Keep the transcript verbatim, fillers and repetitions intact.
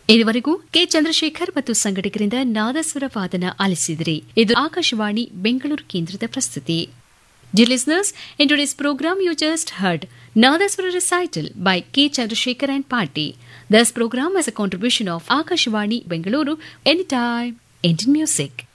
ಇದುವರೆಗೂ ಕೆ ಚಂದ್ರಶೇಖರ್ ಮತ್ತು ಸಂಘಟಕರಿಂದ ನಾದಸ್ವರ ವಾದನ ಆಲಿಸಿದಿರಿ. ಇದು ಆಕಾಶವಾಣಿ ಬೆಂಗಳೂರು ಕೇಂದ್ರದ ಪ್ರಸ್ತುತಿ. Dear listeners, in today's program you just heard Nadaswara recital by K. Chandrasekhar and Party. This program is a contribution of Akashvani Bengaluru, Anytime Indian Music.